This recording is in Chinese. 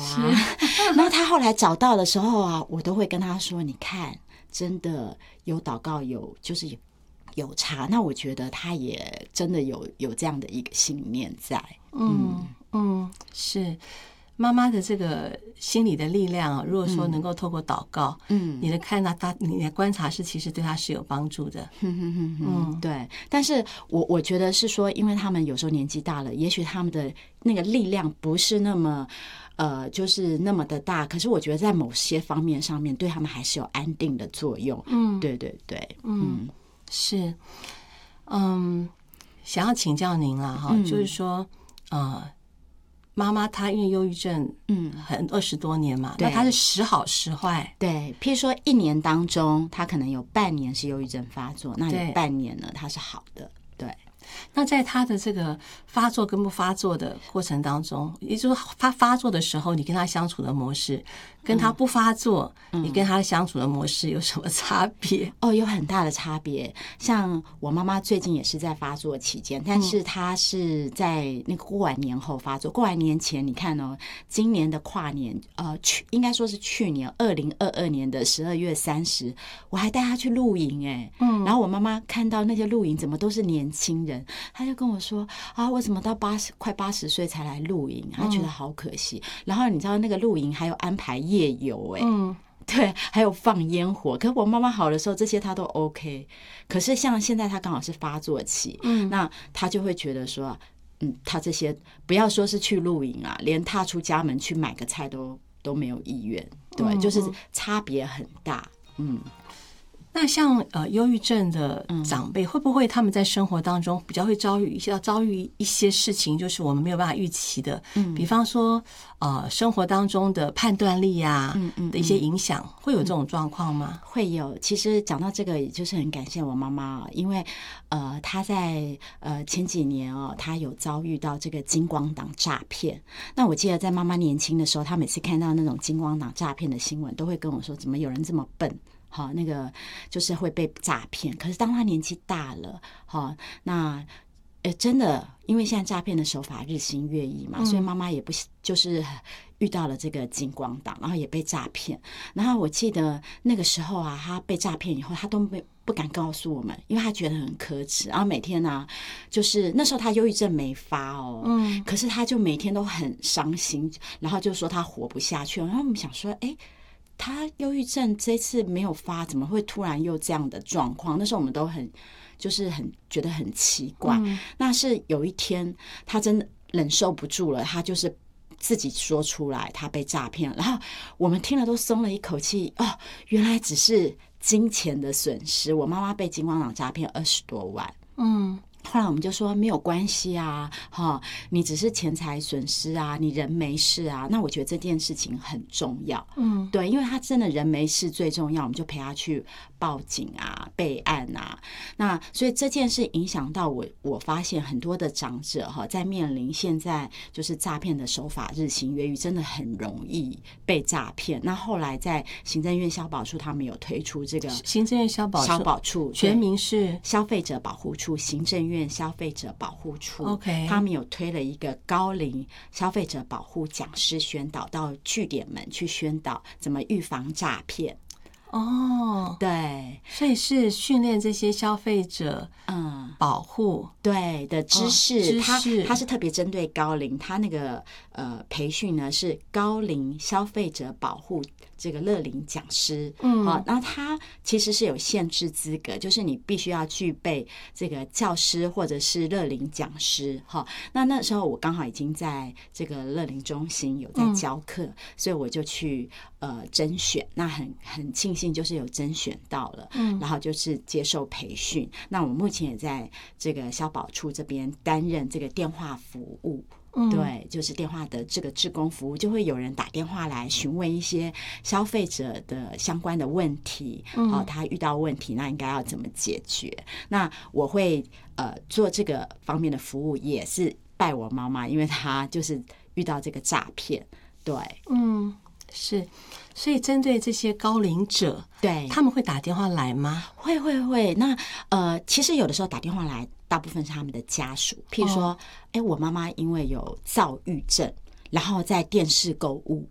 啊。那他后来找到的时候啊，我都会跟他说，你看真的有祷告就是有差。那我觉得他也真的有这样的一个信念在。 是妈妈的这个心理的力量啊，如果说能够透过祷告，你的你的观察是其实对他是有帮助的。 对。但是我觉得是说，因为他们有时候年纪大了，也许他们的那个力量不是那么就是那么的大，可是我觉得在某些方面上面对他们还是有安定的作用。对对对。 是。想要请教您啊，就是说妈妈她因为忧郁症20多年嘛，那她是时好时坏。 对，譬如说1年当中她可能有半年是忧郁症发作，那有半年呢她是好的。对。 那在他的这个发作跟不发作的过程当中，也就是说他发作的时候你跟他相处的模式，跟他不发作你跟他相处的模式有什么差别？ 有很大的差别。像我妈妈最近也是在发作期间，但是她是在那个过完年后发作。过完年前，你看今年的跨年应该说是去年2022年的12月30，我还带她去露营然后我妈妈看到那些露营怎么都是年轻人，她就跟我说啊，我怎么到快80岁才来露营，她觉得好可惜。然后你知道那个露营还有安排夜游对，还有放烟火。可是我妈妈好的时候这些她都 OK， 可是像现在她刚好是发作期，那她就会觉得说她这些不要说是去露营啊，连踏出家门去买个菜都没有意愿。对，就是差别很大。 那像忧郁症的长辈，会不会他们在生活当中比较会遭遇一些事情，就是我们没有办法预期的，比方说生活当中的判断力啊的一些影响，会有这种状况吗？ 会有。其实讲到这个，也就是很感谢我妈妈，因为她在前几年她有遭遇到这个金光党诈骗。那我记得在妈妈年轻的时候，她每次看到那种金光党诈骗的新闻，都会跟我说，怎么有人这么笨，那个就是会被诈骗。可是当他年纪大了，那真的，因为现在诈骗的手法日新月异嘛，所以妈妈也不就是遇到了这个金光党，然后也被诈骗。然后我记得那个时候啊，他被诈骗以后，他都不敢告诉我们，因为他觉得很可耻。然后每天啊，就是那时候他忧郁症没发可是他就每天都很伤心，然后就说他活不下去。然后我们想说，他忧郁症这次没有发，怎么会突然又这样的状况？那时候我们都很觉得很奇怪。那是有一天他真的忍受不住了，他就是自己说出来他被诈骗，然后我们听了都松了一口气。原来只是金钱的损失，我妈妈被金光党诈骗20多万。后来我们就说没有关系啊，你只是钱财损失啊，你人没事啊。那我觉得这件事情很重要。对，因为他真的人没事最重要，我们就陪他去报警啊，备案啊。那所以这件事影响到我发现很多的长者在面临现在就是诈骗的手法日新月异，真的很容易被诈骗。那后来在行政院消保处他们有推出这个行政院消保处全名是消费者保护处，行政院消费者保护处。 OK， 他们有推了一个高龄消费者保护讲师宣导，到据点们去宣导怎么预防诈骗。对， 所以是训练这些消费者保护对的知识。他是特别针对高龄，他那个培训呢是高龄消费者保护这个乐龄讲师。然后他其实是有限制资格，就是你必须要具备这个教师或者是乐龄讲师。那时候我刚好已经在这个乐龄中心有在教课，所以我就去甄选。那很庆幸就是有甄选到了，然后就是接受培训。那我目前也在这个消保处这边担任这个电话服务。对，就是电话的这个志工服务，就会有人打电话来询问一些消费者的相关的问题。他遇到问题那应该要怎么解决。那我会做这个方面的服务，也是拜我妈妈，因为她就是遇到这个诈骗。对， 是。所以针对这些高龄者， 对，他们会打电话来吗？ 会。那其实有的时候打电话来，大部分是他们的家属。譬如说，我妈妈因为有躁郁症，然后在电视购物，